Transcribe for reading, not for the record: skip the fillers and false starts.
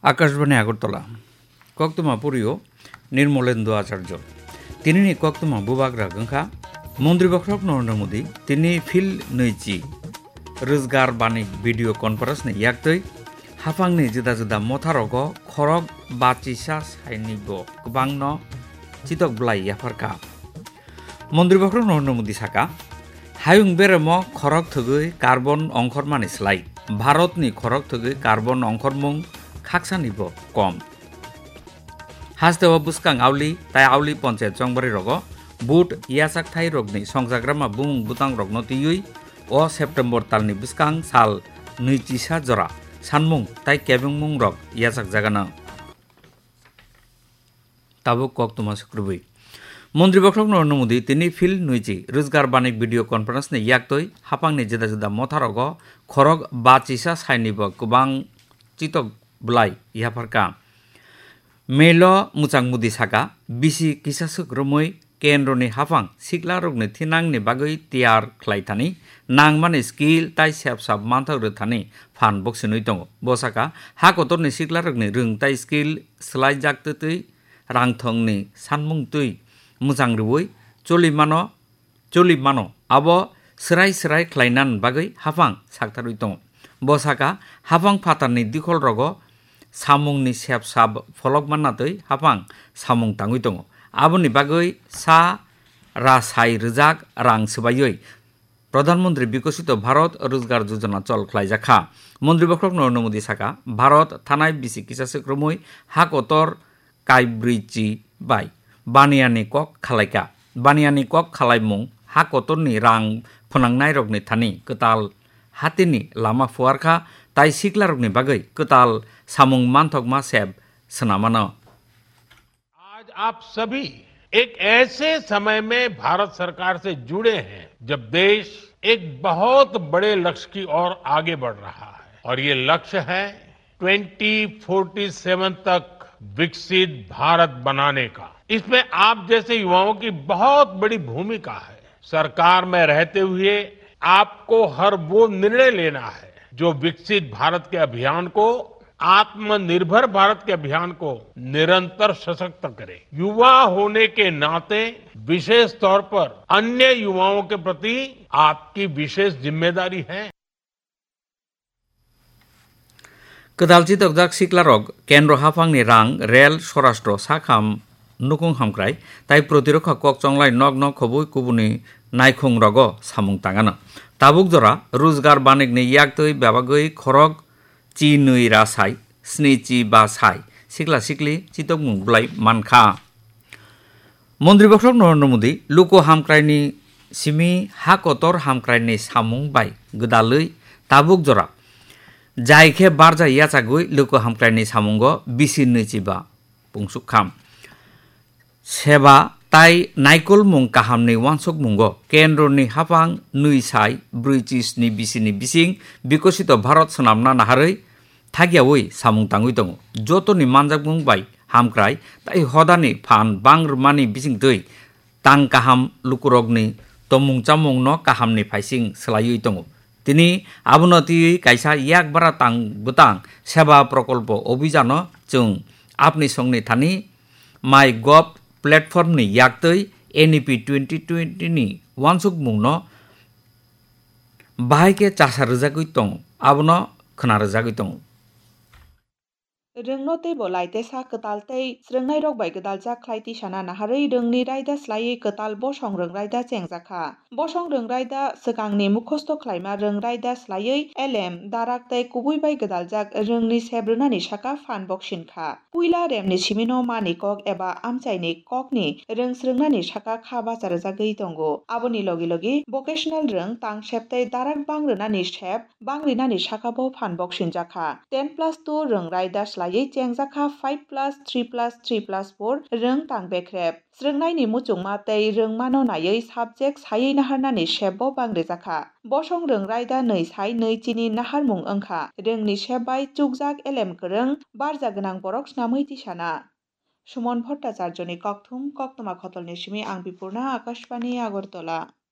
আকাশবাণী আগরতলা কক্তমা পুরীয় নির্মলেন্দু আচার্য তিনি কক্তমা বুবাগ্রা গংখা মন্ত্রী বক্রক নরেন্দ্র মোদী তিনি ফিল নৈচি रोजगार बानिक भिडियो कन्फारेंस नि याक्तै हाफांनि जुदा जुदा मथारग खरक बाचिसा साइनिब गोबांनो चितक ब्लाइ याफारका मन्त्रि बक्र नरेंद्र मोदी साका हायुं बेरेम खरक थगै कार्बन अंखर मानि स्लाइ भारतनि खरक थगै कार्बन अंखरमुं खाकसानिब कम हासदेव बुस्कां आवली ताइ आवली पंचायत चंबारि रग बुट यासाक थाइ रगनि संजाग्रामा बुं बुतां रगनो तियुइ o September talni biskang sal nuicisa jora sanmung tai kebengmung rok yasak jagana tabuk koktuma sukrubui মন্ত্রী বক্রক নরেন্দ্র মোদী তিনি ফিল নুইচি রোজগার বানিক ভিডিও কনফারেন্স নি ইয়াকতই হাপাংনি জেদা জেদা মথারগ খরক বাচিসা সাইনিব গোবাং চিতক ব্লাই ইয়াফারকা মেল মুচাং মুদি সাকা বিসি কিসাসুক রমৈ केन्द्रनि हाफां सिक्ला रोगनि थिनांनि बागै तियार खलायथानि नांमानि स्किल ताइ सेब साब मानथाग्रो थानि फान बक्सिनै दङ बसाका हा कतरनि सिक्ला रोगनि रों ताइ स्किल स्लाइ जाक्तै रांथंनि सानमुंतै मोजां रुवै चलिमानो आबो स्राय खलायनान बागै हाफां साक्तारै दङ बसाका हाफां फातारनि दिखल रग सामुंनि सेब साब फलक माननातै हाफां सामुं ताङै दङ आबुनि बागै सा रासाय रजाक रां सोबायै प्रधानमंत्री विकसित भारत रोजगार योजना चल खलायजाखा मन्त्रि बक्रक नरेंद्र मोदी साका भारत थानाय बिसि किसासे क्रमै हा कतर काइब्रिचि बाय बानियानि कक खालायमुं हा कतरनि रां फोनांनाय रगनि थानि कताल हातिनि लामा फुवारखा ताइ सिक्ला रगनि बागै कताल सामुं मानथकमा सेब सोनामानो आप सभी एक ऐसे समय में भारत सरकार से जुड़े हैं जब देश एक बहुत बड़े लक्ष्य की ओर आगे बढ़ रहा है और ये लक्ष्य है 2047 तक विकसित भारत बनाने का। इसमें आप जैसे युवाओं की बहुत बड़ी भूमिका है। सरकार में रहते हुए आपको हर वो निर्णय लेना है जो विकसित भारत के अभियान को आत्मनिर्भर भारत के अभियान को निरंतर सशक्त करे। युवा होने के नाते विशेष तौर पर अन्य युवाओं के प्रति आपकी विशेष जिम्मेदारी है। कदालची तकजाक सिक्लारक केंद्र हाफांनि रां रेल स्वराष्ट्र साखाम नुकुं हामक्राय ताइ प्रतिरक्षा कक चंगलाय नग नग खबुइ कुबुनि नायखुं रग सामुं तांगानो ताबुक जरा रोजगार बानिकनि याक्तै बाबागै खरक ची नुई रासाय स्नि ची बा साय सिक्ला सिक्ली चितक मुंगब्लाय मानखा मन्त्रि बक्रक नरेंद्र मोदी लुको हामक्रायनि सिमि हा कतर हामक्रायनि सामुं बाय गोदालै ताबुक जरा जायखे बारजा याचागुइ लुको हामक्रायनि सामुंग बिसि नैचिबा पुंसुखाम सेबा ताइ नाइकल मुं काहामनि वानसक मुंगो केन्द्रनि हाफां नुइ साय ब्रैचिसनि बिसिनि बिसिं विकसित भारत सोनामना नाहारै थागियावै सामुं ताङै दङ जतनि मानजाक मुं बाय हामक्राय ताइ हदानि फान बांरमानि बिसिं दै तां काहाम लुकुरगनि तमुं चामुं न काहामनि फाइसिं सोलायै दङ তিনি আবনতি কাইসা ইয়াক বারা তাং বুতাং সেবা প্রকল্প অভিযান जों আপনি संनि थानि माइ गभ प्लेटफर्मनि याक्तै एनईपी 2020 नि वानसुक मुंनो बाहायके चासा रोजागै दं आबनो खोना रोजागै दं रोंनो तेबो लाइते सा कताल तै स्रंनाय रग बाय कताल जा खलाइति साना नाहारै रोंनि रायदा स्लायै कताल बसं रों रायदा चेंजाखा बसं रों रायदा सगांनि मुखस्थ खलाइमा रों रायदा स्लायै एलएम दाराक तै कुबुइ बाय कताल जा रोंनि सेब्रनानि साका फान बक्सिनखा पुइला रेमनि सिमिनो मानि कक एबा आमचाइनि ककनि रों स्रंनानि साका खा बाजार जागै दंगो आबोनि लगे लगे भकेशनल रों तां सेबतै दाराक बांग्रोनानि सेब बांग्रिनानि साकाबो फान बक्सिन जाखा 10+2 रों रायदा लायै चेंजाखा 5+3+3+4 रों तां बेख्रेब स्रंनायनि मुचुंमा तै रों मानो नायै साबजेक्ट सायै नाहारनानि सेबबो बांग्रे जाखा बसं रों रायदा नै साय नै चिनि नाहार मुं ओंखा रोंनि सेबबाय चुकजाक एलेम गोरों बारजा गोनां बरक स्नामै तिसाना सुमन भट्टाचार्यनि कक्थुम कक्तमा खतलनि सिमी आं बिपुर्ना आकाशबाणी आगरतला।